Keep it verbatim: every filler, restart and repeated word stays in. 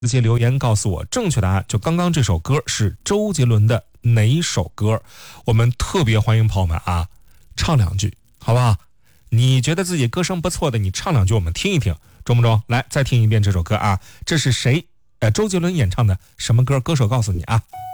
直接留言告诉我正确答案，就刚刚这首歌是周杰伦的哪首歌？我们特别欢迎朋友们啊，唱两句好不好？你觉得自己歌声不错的，你唱两句我们听一听，中不中？来，再听一遍这首歌啊，这是谁？呃，周杰伦演唱的什么歌？歌手告诉你啊。